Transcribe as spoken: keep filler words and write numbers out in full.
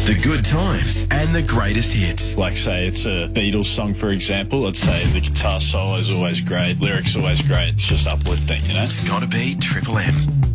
The good times and the greatest hits. Like, say, it's a Beatles song, for example. I'd say the guitar solo is always great, lyrics always great. It's just uplifting, you know? It's got to be Triple M.